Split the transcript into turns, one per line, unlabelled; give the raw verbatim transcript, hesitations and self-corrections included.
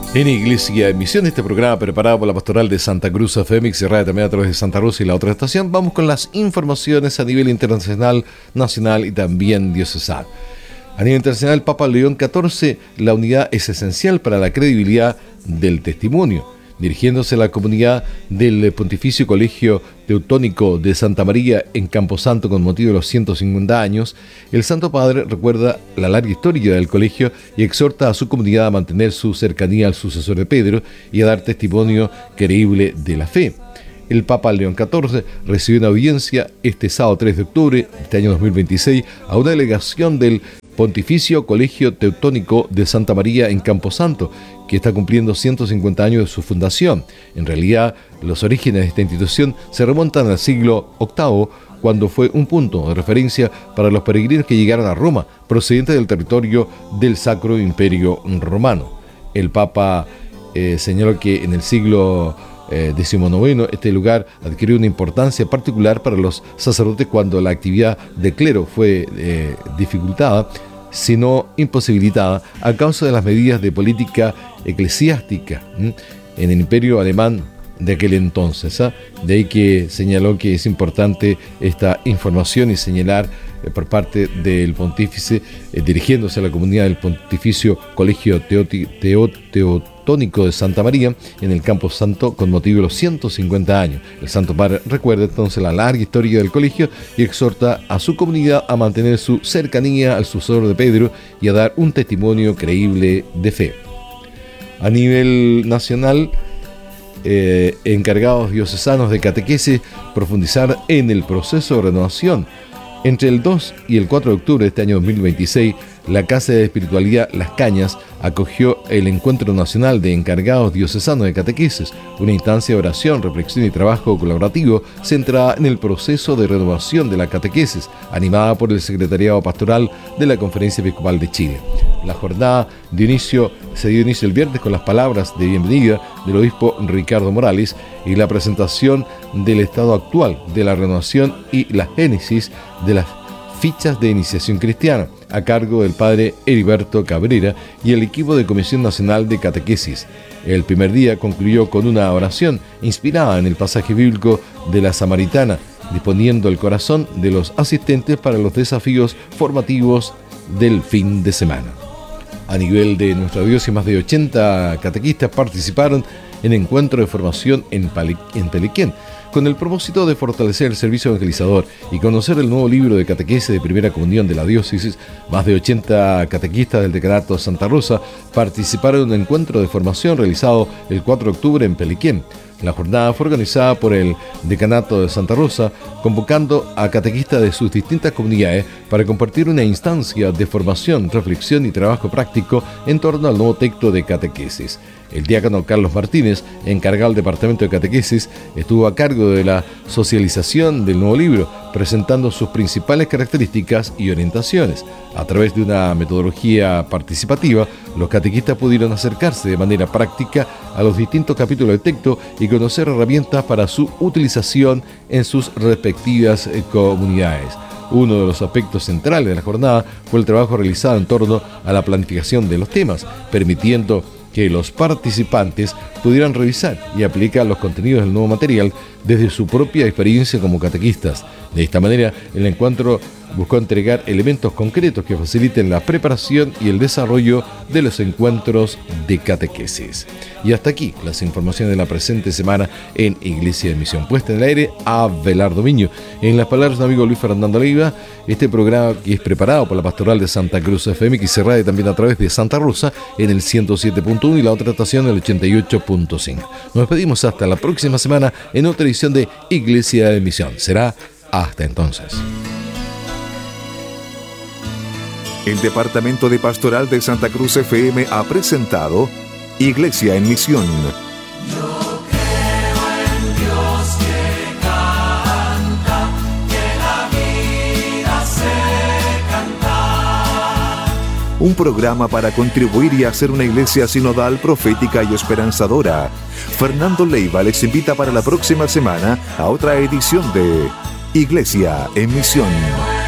En Iglesia en Misión, este programa preparado por la Pastoral de Santa Cruz F M y cerrada también a través de Santa Rosa y la otra estación, vamos con las informaciones a nivel internacional, nacional y también diocesano. A nivel internacional, Papa León catorce, la unidad es esencial para la credibilidad del testimonio. Dirigiéndose a la comunidad del Pontificio Colegio Teutónico de Santa María en Camposanto con motivo de los ciento cincuenta años, el Santo Padre recuerda la larga historia del colegio y exhorta a su comunidad a mantener su cercanía al sucesor de Pedro y a dar testimonio creíble de la fe. El Papa León catorce recibió una audiencia este sábado tres de octubre de este año dos mil veintiséis a una delegación del Pontificio Colegio Teutónico de Santa María en Camposanto, que está cumpliendo ciento cincuenta años de su fundación. En realidad, los orígenes de esta institución se remontan al siglo octavo, cuando fue un punto de referencia para los peregrinos que llegaron a Roma, procedentes del territorio del Sacro Imperio Romano. El Papa eh, señaló que en el siglo eh, decimonoveno este lugar adquirió una importancia particular para los sacerdotes cuando la actividad de clero fue eh, dificultada, sino imposibilitada a causa de las medidas de política eclesiástica ¿m? en el imperio alemán de aquel entonces. ¿eh? De ahí que señaló que es importante esta información y señalar eh, por parte del pontífice, eh, dirigiéndose a la comunidad del Pontificio Colegio Teoti, Teo, Teutónico de Santa María en el Campo Santo con motivo de los ciento cincuenta años. El Santo Padre recuerda entonces la larga historia del colegio y exhorta a su comunidad a mantener su cercanía al sucesor de Pedro y a dar un testimonio creíble de fe. A nivel nacional, eh, encargados diocesanos de catequesis profundizar en el proceso de renovación. Entre el dos y el cuatro de octubre de este año dos mil veintiséis, la Casa de Espiritualidad Las Cañas acogió el Encuentro Nacional de Encargados Diocesanos de Catequesis, una instancia de oración, reflexión y trabajo colaborativo centrada en el proceso de renovación de la catequesis, animada por el Secretariado Pastoral de la Conferencia Episcopal de Chile. La jornada de inicio, se dio inicio el viernes con las palabras de bienvenida del obispo Ricardo Morales y la presentación del estado actual de la renovación y la génesis de las fichas de iniciación cristiana, a cargo del padre Heriberto Cabrera y el equipo de Comisión Nacional de Catequesis. El primer día concluyó con una oración inspirada en el pasaje bíblico de la Samaritana, disponiendo el corazón de los asistentes para los desafíos formativos del fin de semana. A nivel de nuestra diócesis, más de ochenta catequistas participaron en encuentro de formación en, Pali- en Peliquén, con el propósito de fortalecer el servicio evangelizador y conocer el nuevo libro de catequesis de primera comunión de la diócesis. Más de ochenta catequistas del decanato de Santa Rosa participaron en un encuentro de formación realizado el cuatro de octubre en Peliquén. La jornada fue organizada por el decanato de Santa Rosa, convocando a catequistas de sus distintas comunidades para compartir una instancia de formación, reflexión y trabajo práctico en torno al nuevo texto de catequesis. El diácono Carlos Martínez, encargado del departamento de catequesis, estuvo a cargo de la socialización del nuevo libro, presentando sus principales características y orientaciones. A través de una metodología participativa, los catequistas pudieron acercarse de manera práctica a los distintos capítulos del texto y conocer herramientas para su utilización en sus respectivas comunidades. Uno de los aspectos centrales de la jornada fue el trabajo realizado en torno a la planificación de los temas, permitiendo que los participantes pudieran revisar y aplicar los contenidos del nuevo material desde su propia experiencia como catequistas. De esta manera, el encuentro buscó entregar elementos concretos que faciliten la preparación y el desarrollo de los encuentros de catequesis. Y hasta aquí las informaciones de la presente semana en Iglesia de Misión. Puesta en el aire, Abelardo Miño. En las palabras de mi amigo Luis Fernando Leiva, este programa que es preparado por la Pastoral de Santa Cruz F M, que se radia también a través de Santa Rosa en el ciento siete punto uno y la otra estación en el ochenta y ocho punto cinco. Nos despedimos hasta la próxima semana en otra edición de Iglesia de Misión. Será hasta entonces.
El Departamento de Pastoral de Santa Cruz F M ha presentado Iglesia en Misión.
Yo creo en Dios que canta, que la vida se canta.
Un programa para contribuir y hacer una iglesia sinodal, profética y esperanzadora. Fernando Leiva les invita para la próxima semana a otra edición de Iglesia en Misión.